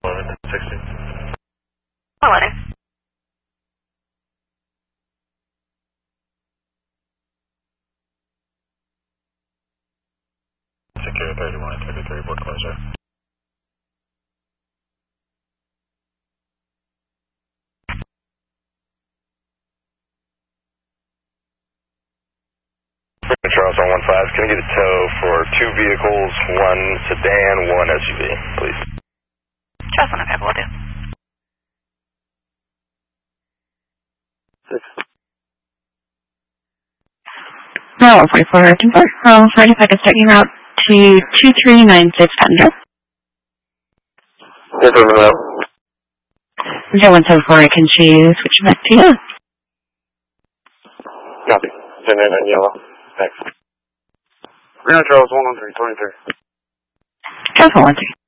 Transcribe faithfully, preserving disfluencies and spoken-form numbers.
eleven sixty. eleven. Secure thirty-one thirty-three, board closure. Charles one one five, can I get a tow for two vehicles, one sedan, one S U V, please? Charles one one five, will do. Six. No, forty-four, two four. Oh, sorry if I could start you out to two three nine six Tundra. Yes, over now. zero one seven four, I can choose switch back to you. Copy. ten nine nine yellow. Thanks. Reno Charles one one three, twenty-three. Charles one one three.